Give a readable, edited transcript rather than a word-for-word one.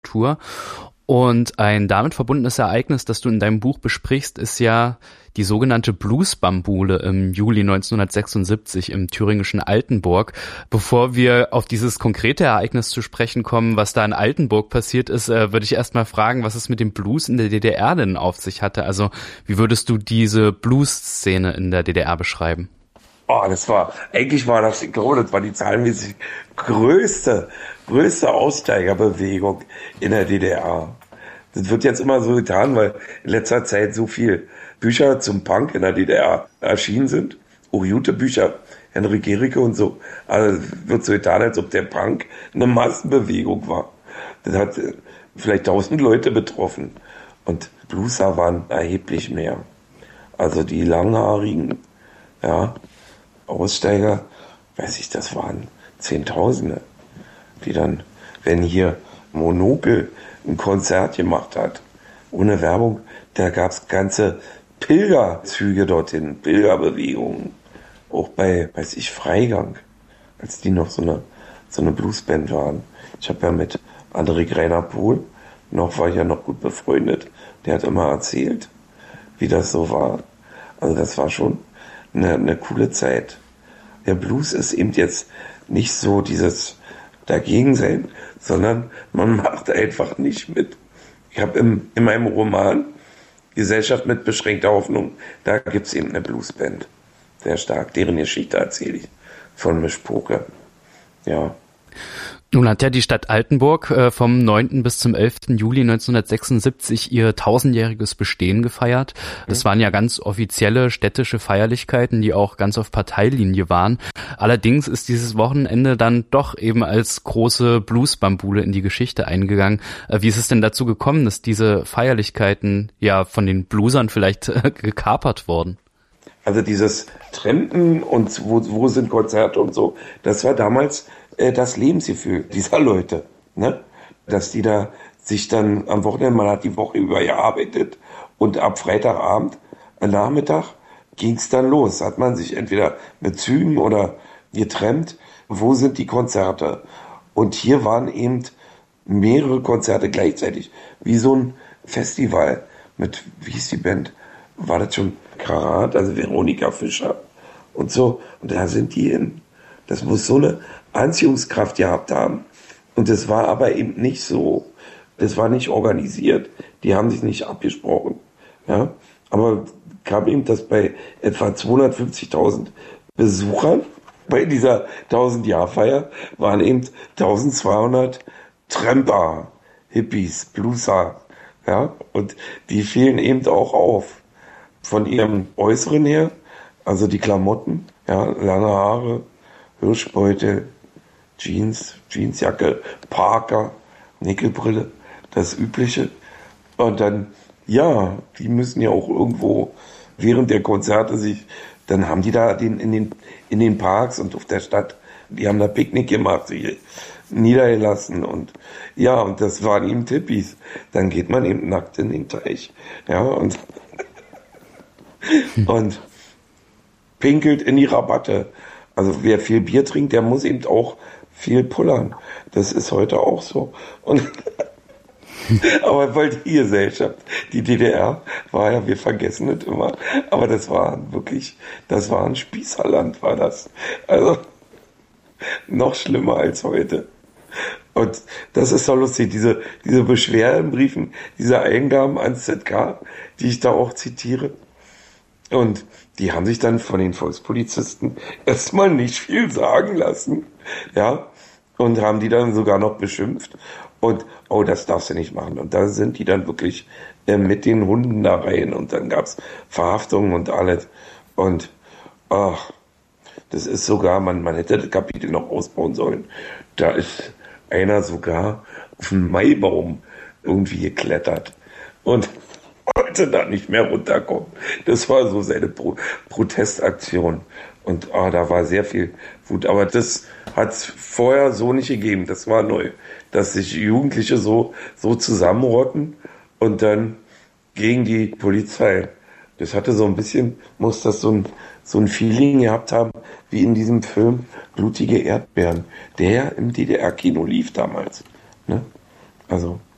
Tour. Und ein damit verbundenes Ereignis, das du in deinem Buch besprichst, ist ja die sogenannte Bluesbambule im Juli 1976 im thüringischen Altenburg. Bevor wir auf dieses konkrete Ereignis zu sprechen kommen, was da in Altenburg passiert ist, würde ich erst mal fragen, was es mit dem Blues in der DDR denn auf sich hatte. Also wie würdest du diese Blues-Szene in der DDR beschreiben? Oh, eigentlich war das die zahlenmäßig größte Aussteigerbewegung in der DDR. Das wird jetzt immer so getan, weil in letzter Zeit so viel Bücher zum Punk in der DDR erschienen sind. Auch gute Bücher, Henrik Gericke und so. Also wird so getan, als ob der Punk eine Massenbewegung war. Das hat vielleicht 1000 Leute betroffen. Und Blueser waren erheblich mehr. Also die langhaarigen, ja, Aussteiger, weiß ich, das waren Zehntausende, die dann, wenn hier Monokel ein Konzert gemacht hat, ohne Werbung, da gab's ganze Pilgerzüge dorthin, Pilgerbewegungen, auch bei, weiß ich, Freigang, als die noch so eine Bluesband waren. Ich habe ja mit André Greiner-Pohl war ich ja noch gut befreundet, der hat immer erzählt, wie das so war. Also das war schon eine coole Zeit. Der Blues ist eben jetzt nicht so dieses Dagegensein, sondern man macht einfach nicht mit. Ich habe in meinem Roman Gesellschaft mit beschränkter Hoffnung, da gibt's eben eine Bluesband. Sehr stark. Deren Geschichte erzähle ich von Mischpoke. Ja. Nun hat ja die Stadt Altenburg vom 9. bis zum 11. Juli 1976 ihr 1000-jähriges Bestehen gefeiert. Das waren ja ganz offizielle städtische Feierlichkeiten, die auch ganz auf Parteilinie waren. Allerdings ist dieses Wochenende dann doch eben als große Bluesbambule in die Geschichte eingegangen. Wie ist es denn dazu gekommen, dass diese Feierlichkeiten ja von den Bluesern vielleicht gekapert wurden? Also dieses Trampen und wo sind Konzerte und so, das war damals das Lebensgefühl dieser Leute, ne? Dass die da sich dann am Wochenende, man hat die Woche über gearbeitet und ab Freitagabend, Nachmittag ging's dann los. Hat man sich entweder mit Zügen oder getrennt, wo sind die Konzerte? Und hier waren eben mehrere Konzerte gleichzeitig, wie so ein Festival mit, wie hieß die Band? War das schon Karat, also Veronika Fischer und so. Und da sind die hin. Das muss so eine Anziehungskraft gehabt haben. Und das war aber eben nicht so. Das war nicht organisiert. Die haben sich nicht abgesprochen. Ja. Aber kam eben das bei etwa 250.000 Besuchern. Bei dieser 1000-Jahr-Feier waren eben 1200 Tramper, Hippies, Blueser. Ja. Und die fielen eben auch auf. Von ihrem Äußeren her, also die Klamotten, ja, lange Haare, Hirschbeutel, Jeansjacke, Parker, Nickelbrille, das Übliche. Und dann, ja, die müssen ja auch irgendwo während der Konzerte dann haben die da in den Parks und auf der Stadt, die haben da Picknick gemacht, sich niedergelassen und ja, und das waren eben Hippies. Dann geht man eben nackt in den Teich, ja, und pinkelt in die Rabatte. Also wer viel Bier trinkt, der muss eben auch viel pullern. Das ist heute auch so. Aber weil die Gesellschaft, die DDR, war ja, wir vergessen es immer, aber das war ein Spießerland, war das. Also noch schlimmer als heute. Und das ist so lustig, diese Beschwerdenbriefen, diese Eingaben ans ZK, die ich da auch zitiere. Und die haben sich dann von den Volkspolizisten erstmal nicht viel sagen lassen, ja, und haben die dann sogar noch beschimpft. Und, oh, das darfst du nicht machen. Und da sind die dann wirklich mit den Hunden da rein. Und dann gab's Verhaftungen und alles. Und, ach, das ist sogar, man hätte das Kapitel noch ausbauen sollen. Da ist einer sogar auf einen Maibaum irgendwie geklettert. Und wollte da nicht mehr runterkommen. Das war so seine Protestaktion. Und da war sehr viel Wut. Aber das hat es vorher so nicht gegeben. Das war neu. Dass sich Jugendliche so zusammenrotten und dann gegen die Polizei. Das hatte so ein bisschen, muss das so ein Feeling gehabt haben, wie in diesem Film Blutige Erdbeeren, der im DDR-Kino lief damals. Ne? Also